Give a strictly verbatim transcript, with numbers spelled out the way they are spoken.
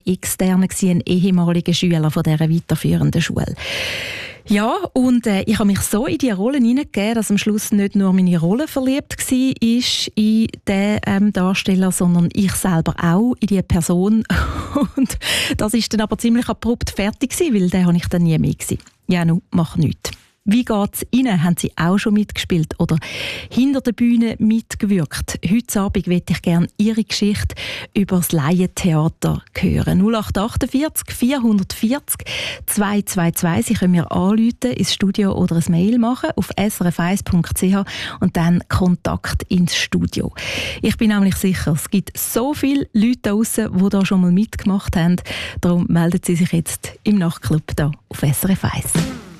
externe gewesen, ein ehemaliger Schüler von dieser weiterführenden Schule. Ja, und äh, ich habe mich so in die Rolle hineingegeben, dass am Schluss nicht nur meine Rolle verliebt war in den ähm, Darsteller, sondern ich selber auch in die Person. Und das ist dann aber ziemlich abrupt fertig gewesen, weil den habe ich dann nie mehr gesehen. Ja, nun, mach nichts. Wie geht's Ihnen? Haben Sie auch schon mitgespielt oder hinter der Bühne mitgewirkt? Heute Abend möchte ich gerne Ihre Geschichte über das Laientheater hören. null acht achtundvierzig vierhundertvierzig zweihundertzweiundzwanzig. Sie können mir anrufen, ins Studio oder ein Mail machen auf s r f eins punkt c h und dann Kontakt ins Studio. Ich bin nämlich sicher, es gibt so viele Leute da draussen, die da schon mal mitgemacht haben. Darum melden Sie sich jetzt im Nachtclub hier auf S R F eins.